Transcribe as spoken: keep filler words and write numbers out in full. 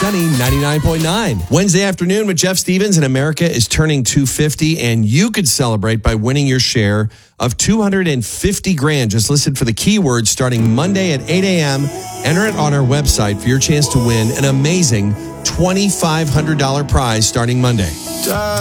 Sunny ninety-nine point nine. Wednesday afternoon with Jeff Stevens, and America is turning two hundred fifty, and you could celebrate by winning your share of two hundred fifty grand. Just listen for the keyword starting Monday at eight a.m. Enter it on our website for your chance to win an amazing two thousand five hundred dollars prize starting Monday.